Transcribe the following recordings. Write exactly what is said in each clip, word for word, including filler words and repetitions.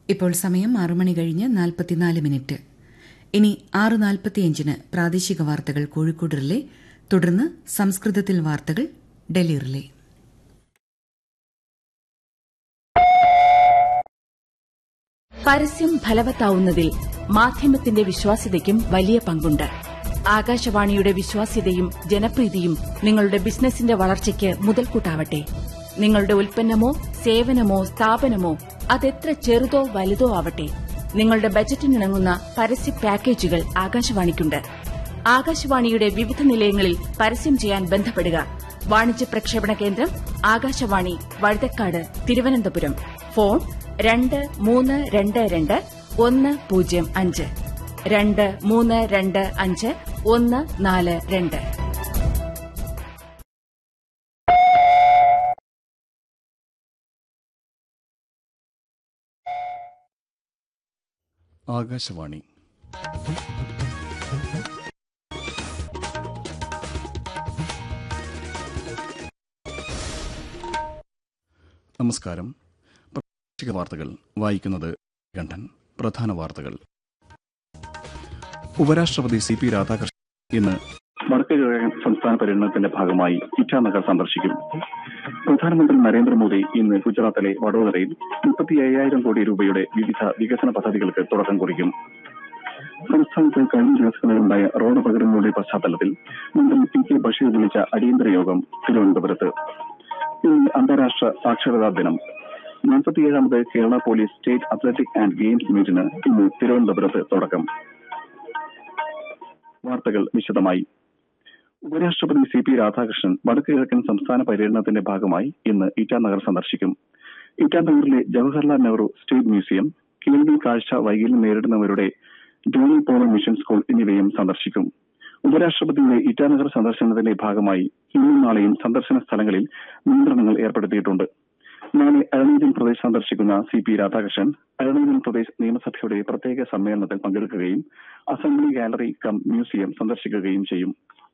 ഇപ്പോൾ സമയം ആറു മണി കഴിഞ്ഞ് നാൽപ്പത്തിനാല് മിനിറ്റ്. ഇനി ആറ് നാൽപ്പത്തിയഞ്ചിന് പ്രാദേശിക വാർത്തകൾ കോഴിക്കോട് റിലേ, തുടർന്ന് സംസ്കൃതത്തിൽ വാർത്തകൾ ഡൽഹി റിലേ. പരസ്യം ഫലവത്താവുന്നതിൽ മാധ്യമത്തിന്റെ വിശ്വാസ്യതയ്ക്കും വലിയ പങ്കുണ്ട്. ആകാശവാണിയുടെ വിശ്വാസ്യതയും ജനപ്രീതിയും നിങ്ങളുടെ ബിസിനസിന്റെ വളർച്ചയ്ക്ക് മുതൽക്കൂട്ടാവട്ടെ. നിങ്ങളുടെ ഉൽപ്പന്നമോ സേവനമോ സ്ഥാപനമോ അതെത്ര ചെറുതോ വലുതോ ആവട്ടെ, നിങ്ങളുടെ ബജറ്റിനിണങ്ങുന്ന പരസ്യ പാക്കേജുകൾ ആകാശവാണിക്കുണ്ട്. ആകാശവാണിയുടെ വിവിധ നിലയങ്ങളിൽ പരസ്യം ചെയ്യാൻ ബന്ധപ്പെടുക. വാണിജ്യ പ്രക്ഷേപണ കേന്ദ്രം ആകാശവാണി, വഴുതക്കാട്, തിരുവനന്തപുരം. ഫോൺ രണ്ട് മൂന്ന് രണ്ട് രണ്ട് ഒന്ന് പൂജ്യം അഞ്ച് രണ്ട് മൂന്ന് രണ്ട് അഞ്ച് ഒന്ന് നാല് രണ്ട്. ആകാശവാണി. നമസ്കാരം. പ്രാദേശിക വാർത്തകൾ വായിക്കുന്നത് കണ്ഠൻ. പ്രധാന വാർത്തകൾ. ഉപരാഷ്ട്രപതി സി പി രാധാകൃഷ്ണൻ ഇന്ന് വടക്ക് കിഴക്കൻ സംസ്ഥാന പര്യടനത്തിന്റെ ഭാഗമായി ഇറ്റാനഗർ സന്ദർശിക്കും. പ്രധാനമന്ത്രി നരേന്ദ്രമോദി ഇന്ന് ഗുജറാത്തിലെ വഡോദരയിൽ മുപ്പത്തി അയ്യായിരം കോടി രൂപയുടെ വിവിധ വികസന പദ്ധതികൾക്ക് തുടക്കം കുറിക്കും. സംസ്ഥാനത്ത് കഴിഞ്ഞ ദിവസങ്ങളിലുണ്ടായ റോഡ് അപകടങ്ങളുടെ പശ്ചാത്തലത്തിൽ മന്ത്രി പി കെ ബഷീർ വിളിച്ച അടിയന്തര യോഗം തിരുവനന്തപുരത്ത്. ഇന്ന് അന്താരാഷ്ട്ര സാക്ഷരതാ ദിനം. നാൽപ്പത്തിയേഴാമത് Kerala police state athletic and games മീറ്റിന് ഇന്ന് തിരുവനന്തപുരത്ത് തുടക്കം. വാർത്തകൾ വിശദമായി. ഉപരാഷ്ട്രപതി സി പി രാധാകൃഷ്ണൻ വടക്ക് കിഴക്കൻ സംസ്ഥാന പര്യടനത്തിന്റെ ഭാഗമായി ഇന്ന് ഇറ്റാനഗർ സന്ദർശിക്കും. ഇറ്റാനഗറിലെ ജവഹർലാൽ നെഹ്റു സ്റ്റേറ്റ് മ്യൂസിയം, കേൾവി കാഴ്ച വൈകല്യം നേരിടുന്നവരുടെ ജോണി പോൾ മിഷൻ സ്കൂൾ എന്നിവയും സന്ദർശിക്കും. ഉപരാഷ്ട്രപതിയുടെ ഇറ്റാനഗർ സന്ദർശനത്തിന്റെ ഭാഗമായി ഇന്നും നാളെയും സന്ദർശന സ്ഥലങ്ങളിൽ നിയന്ത്രണങ്ങൾ ഏർപ്പെടുത്തിയിട്ടുണ്ട്. നാളെ അരുണാചൽ പ്രദേശ് സന്ദർശിക്കുന്ന സി പി രാധാകൃഷ്ണൻ അരുണാചൽ പ്രദേശ് നിയമസഭയുടെ പ്രത്യേക സമ്മേളനത്തിൽ പങ്കെടുക്കുകയും അസംബ്ലി ഗാലറി കം മ്യൂസിയം സന്ദർശിക്കുകയും ചെയ്യും.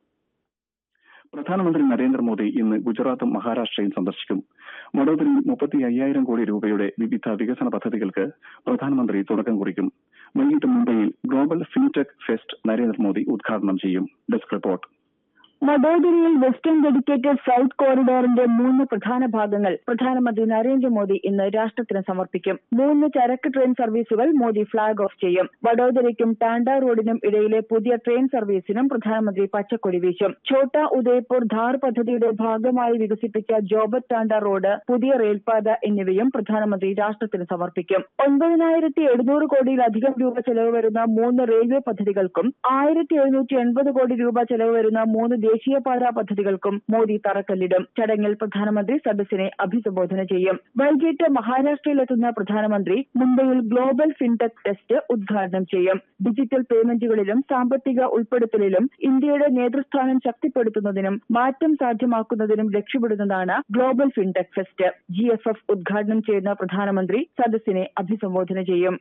പ്രധാനമന്ത്രി നരേന്ദ്രമോദി ഇന്ന് ഗുജറാത്തും മഹാരാഷ്ട്രയും സന്ദർശിക്കും. വഡോദരയിൽ മുപ്പത്തി അയ്യായിരം കോടി രൂപയുടെ വിവിധ വികസന പദ്ധതികൾക്ക് പ്രധാനമന്ത്രി തുടക്കം കുറിക്കും. വൈകിട്ട് മുംബൈയിൽ ഗ്ലോബൽ ഫിൻടെക് ഫെസ്റ്റ് നരേന്ദ്രമോദി ഉദ്ഘാടനം ചെയ്യും. Desk report. വഡോദരയിൽ western dedicated flight കോറിഡോറിന്റെ മൂന്ന് പ്രധാന ഭാഗങ്ങൾ പ്രധാനമന്ത്രി നരേന്ദ്രമോദി ഇന്ന് രാഷ്ട്രത്തിന് സമർപ്പിക്കും. മൂന്ന് ചരക്ക് ട്രെയിൻ സർവീസുകൾ മോദി ഫ്ളാഗ് ഓഫ് ചെയ്യും. വഡോദരയ്ക്കും ടാൻഡ റോഡിനും ഇടയിലെ പുതിയ ട്രെയിൻ സർവീസിനും പ്രധാനമന്ത്രി പച്ചക്കൊടി വീശും. ഛോട്ടാ ഉദയ്പൂർ ധാർ പദ്ധതിയുടെ ഭാഗമായി വികസിപ്പിച്ച ജോബത് ടാൻഡ റോഡ്, പുതിയ റെയിൽപാത എന്നിവയും പ്രധാനമന്ത്രി രാഷ്ട്രത്തിന് സമർപ്പിക്കും. ഒൻപതിനായിരത്തി എഴുന്നൂറ് കോടിയിലധികം രൂപ ചെലവ് വരുന്ന മൂന്ന് റെയിൽവേ പദ്ധതികൾക്കും ആയിരത്തി എഴുന്നൂറ്റി എൺപത് കോടി രൂപ ചെലവ് വരുന്ന മൂന്ന് ദേശീയപാതാ പദ്ധതികൾക്കും മോദി തറക്കല്ലിടും. ചടങ്ങിൽ പ്രധാനമന്ത്രി സദസ്സിനെ അഭിസംബോധന ചെയ്യും. വൈകിട്ട് മഹാരാഷ്ട്രയിലെത്തുന്ന പ്രധാനമന്ത്രി മുംബൈയിൽ ഗ്ലോബൽ ഫിൻടെക് ഫെസ്റ്റ് ഉദ്ഘാടനം ചെയ്യും. ഡിജിറ്റൽ പേയ്മെന്റുകളിലും സാമ്പത്തിക ഉൾപ്പെടുത്തലിലും ഇന്ത്യയുടെ നേതൃസ്ഥാനം ശക്തിപ്പെടുത്തുന്നതിനും മാറ്റം സാധ്യമാക്കുന്നതിനും ലക്ഷ്യമിടുന്നതാണ് global fintech fest. G F F ഉദ്ഘാടനം ചെയ്യുന്ന പ്രധാനമന്ത്രി സദസ്സിനെ അഭിസംബോധന ചെയ്യും.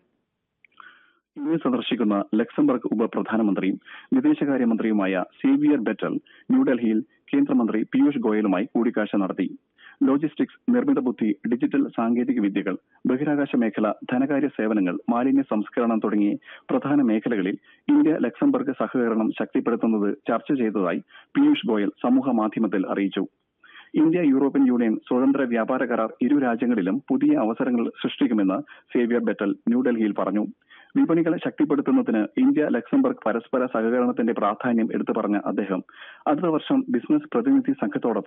ഇന്ന് സന്ദർശിക്കുന്ന ലക്സംബർഗ് ഉപപ്രധാനമന്ത്രിയും വിദേശകാര്യമന്ത്രിയുമായ സേവിയർ ബെറ്റൽ ന്യൂഡൽഹിയിൽ കേന്ദ്രമന്ത്രി പീയൂഷ് ഗോയലുമായി കൂടിക്കാഴ്ച നടത്തി. ലോജിസ്റ്റിക്സ്, നിർമ്മിത ബുദ്ധി, ഡിജിറ്റൽ സാങ്കേതിക വിദ്യകൾ, ബഹിരാകാശ മേഖല, ധനകാര്യ സേവനങ്ങൾ, മാലിന്യ സംസ്കരണം തുടങ്ങിയ പ്രധാന മേഖലകളിൽ ഇന്ത്യ ലക്സംബർഗ് സഹകരണം ശക്തിപ്പെടുത്തുന്നത് ചർച്ച ചെയ്തതായി പീയൂഷ് ഗോയൽ സമൂഹ മാധ്യമത്തിൽ അറിയിച്ചു. ഇന്ത്യ യൂറോപ്യൻ യൂണിയൻ സ്വതന്ത്ര വ്യാപാര കരാർ ഇരു രാജ്യങ്ങളിലും പുതിയ അവസരങ്ങൾ സൃഷ്ടിക്കുമെന്ന് സേവിയർ ബെറ്റൽ ന്യൂഡൽഹിയിൽ പറഞ്ഞു. വിപണികൾ ശക്തിപ്പെടുത്തുന്നതിന് ഇന്ത്യ ലക്സംബർഗ് പരസ്പര സഹകരണത്തിന്റെ പ്രാധാന്യം എടുത്തു പറഞ്ഞ അദ്ദേഹം അടുത്ത വർഷം ബിസിനസ് പ്രതിനിധി സംഘത്തോടൊപ്പം